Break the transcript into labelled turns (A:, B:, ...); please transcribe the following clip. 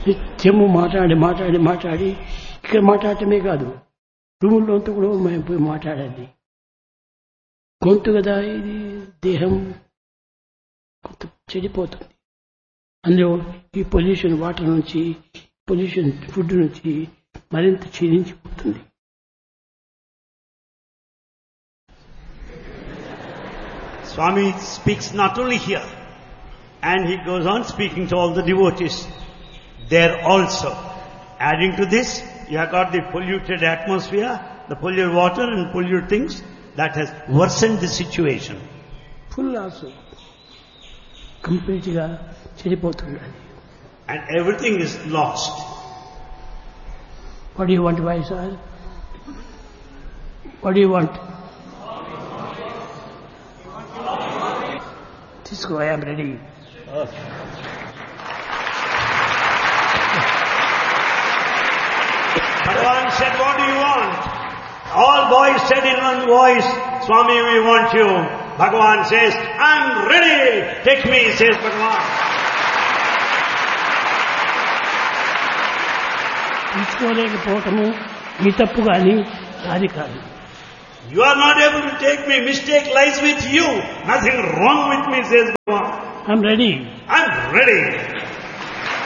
A: నిత్యము మాట్లాడి ఇక్కడ మాట్లాడటమే కాదు, రూముల్లోంతా కూడా మేము పోయి మాట్లాడాలి. గొంతు కదా ఇది, దేహం కొంత చెడిపోతుంది. అందులో ఈ పొల్యూషన్ వాటర్ నుంచి, పొల్యూషన్ ఫుడ్ నుంచి మరింత క్షీణించిపోతుంది.
B: Swami speaks not only here, and he goes on speaking to all the devotees there also. Adding to this, you have got the polluted atmosphere, the polluted water and polluted things that has worsened the situation.
A: Full also complete గా చెడిపోతుంది.
B: And everything is lost.
A: What do you want, Vaisal? What do you want? Cisco, I am ready.
B: Bhagavan said, what do you want? All boys said in one voice, Swami, we want you. Bhagavan says, I'm ready. Take me, says Bhagavan.
A: తీసుకోలేకపోవటము మీ తప్పు కానీ అది కాదు.
B: You are not able to take me. Mistake lies with you. Nothing wrong with me, says Bhagavan.
A: I'm ready.
B: I'm ready.